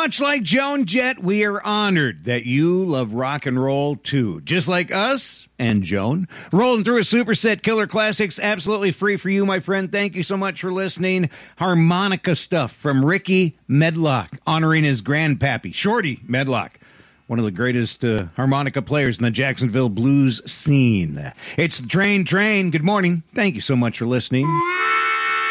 Much like Joan Jett, we are honored that you love rock and roll too, just like us and Joan. Rolling through a superset killer classics absolutely free for you, my friend. Thank you so much for listening. Harmonica stuff from Ricky Medlock, honoring his grandpappy, Shorty Medlock, one of the greatest harmonica players in the Jacksonville blues scene. It's the Train. Good morning. Thank you so much for listening.